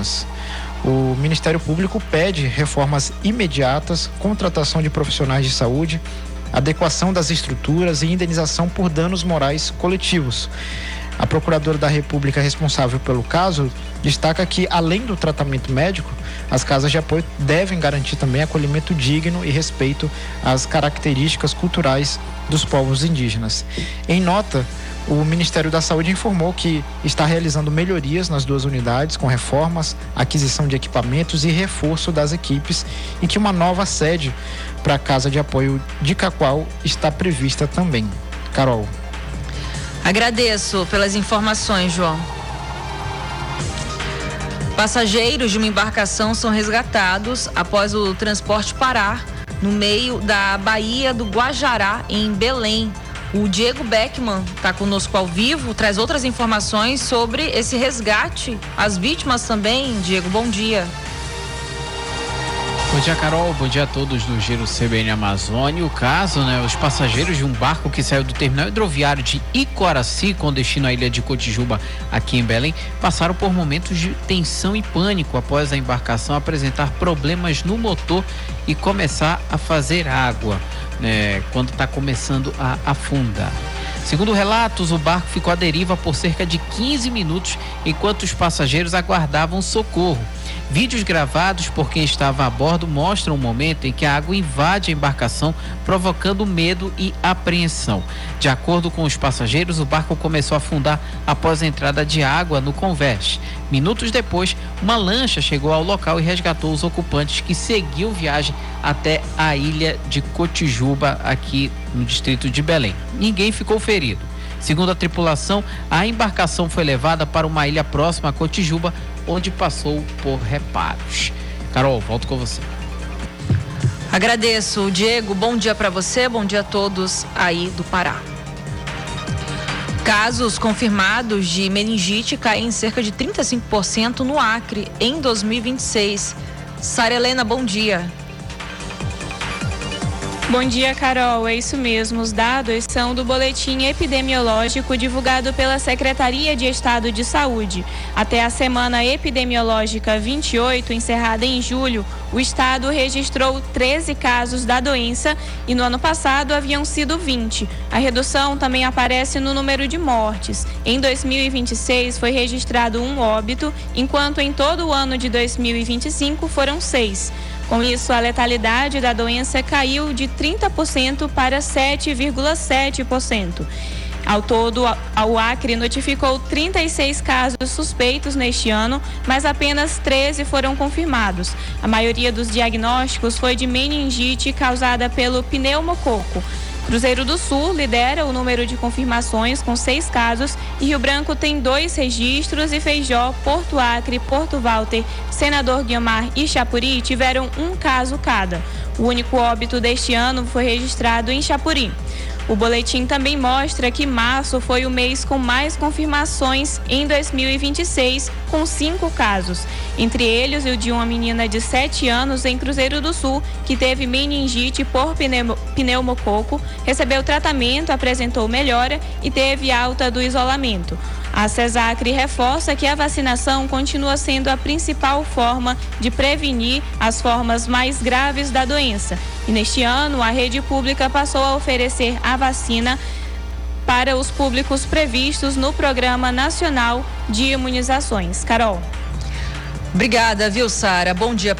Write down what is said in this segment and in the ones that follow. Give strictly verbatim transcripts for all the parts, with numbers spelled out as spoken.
indígenas. O Ministério Público pede reformas imediatas, contratação de profissionais de saúde, adequação das estruturas e indenização por danos morais coletivos. A Procuradora da República responsável pelo caso destaca que, além do tratamento médico, as casas de apoio devem garantir também acolhimento digno e respeito às características culturais dos povos indígenas. Em nota, o Ministério da Saúde informou que está realizando melhorias nas duas unidades, com reformas, aquisição de equipamentos e reforço das equipes, e que uma nova sede para a Casa de Apoio de Cacoal está prevista também. Carol. Agradeço pelas informações, João. Passageiros de uma embarcação são resgatados após o transporte parar no meio da Baía do Guajará, em Belém. O Diego Beckman está conosco ao vivo, traz outras informações sobre esse resgate. As vítimas também. Diego, bom dia. Bom dia, Carol. Bom dia a todos do Giro C B N Amazônia. O caso, né, os passageiros de um barco que saiu do terminal hidroviário de Icoraci com destino à ilha de Cotijuba, aqui em Belém, passaram por momentos de tensão e pânico após a embarcação apresentar problemas no motor e começar a fazer água, né, quando está começando a afundar. Segundo relatos, o barco ficou à deriva por cerca de quinze minutos enquanto os passageiros aguardavam socorro. Vídeos gravados por quem estava a bordo mostram o momento em que a água invade a embarcação, provocando medo e apreensão. De acordo com os passageiros, o barco começou a afundar após a entrada de água no convés. Minutos depois, uma lancha chegou ao local e resgatou os ocupantes que seguiam viagem até a ilha de Cotijuba, aqui no distrito de Belém. Ninguém ficou ferido. Segundo a tripulação, a embarcação foi levada para uma ilha próxima a Cotijuba, onde passou por reparos. Carol, volto com você. Agradeço, Diego. Bom dia para você, bom dia a todos aí do Pará. Casos confirmados de meningite caem em cerca de trinta e cinco por cento no Acre em dois mil e vinte e seis. Sara Helena, bom dia. Bom dia, Carol. É isso mesmo. Os dados são do boletim epidemiológico divulgado pela Secretaria de Estado de Saúde. Até a semana epidemiológica vinte e oito, encerrada em julho, o estado registrou treze casos da doença e no ano passado haviam sido vinte. A redução também aparece no número de mortes. Em dois mil e vinte e seis foi registrado um óbito, enquanto em todo o ano de dois mil e vinte e cinco foram seis. Com isso, a letalidade da doença caiu de trinta por cento para sete vírgula sete por cento. Ao todo, o Acre notificou trinta e seis casos suspeitos neste ano, mas apenas treze foram confirmados. A maioria dos diagnósticos foi de meningite causada pelo pneumococo. Cruzeiro do Sul lidera o número de confirmações com seis casos e Rio Branco tem dois registros e Feijó, Porto Acre, Porto Walter, Senador Guiomar e Chapuri tiveram um caso cada. O único óbito deste ano foi registrado em Chapuri. O boletim também mostra que março foi o mês com mais confirmações em dois mil e vinte e seis, com cinco casos. Entre eles, o de uma menina de sete anos em Cruzeiro do Sul, que teve meningite por pneumo, pneumococo, recebeu tratamento, apresentou melhora e teve alta do isolamento. A CESACRE reforça que a vacinação continua sendo a principal forma de prevenir as formas mais graves da doença. E neste ano, a rede pública passou a oferecer a vacina para os públicos previstos no Programa Nacional de Imunizações. Carol. Obrigada, viu, Sara? Bom dia.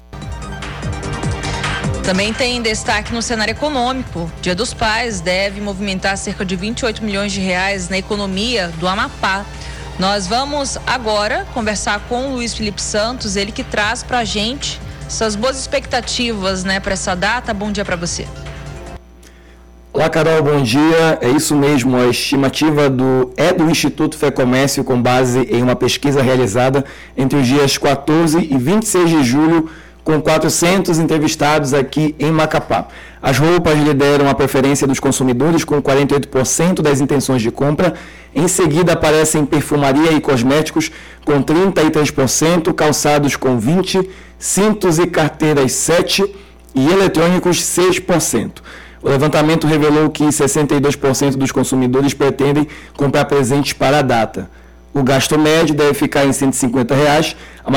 Também tem destaque no cenário econômico. Dia dos Pais deve movimentar cerca de vinte e oito milhões de reais na economia do Amapá. Nós vamos agora conversar com o Luiz Felipe Santos, ele que traz pra gente essas boas expectativas, né, para essa data. Bom dia para você. Olá, Carol, bom dia. É isso mesmo, a estimativa do, é do Instituto FEComércio com base em uma pesquisa realizada entre os dias quatorze e vinte e seis de julho, com quatrocentos entrevistados aqui em Macapá. As roupas lideram a preferência dos consumidores com quarenta e oito por cento das intenções de compra. Em seguida aparecem perfumaria e cosméticos com trinta e três por cento, calçados com vinte por cento, cintos e carteiras sete por cento e eletrônicos seis por cento. O levantamento revelou que sessenta e dois por cento dos consumidores pretendem comprar presentes para a data. O gasto médio deve ficar em cento e cinquenta reais.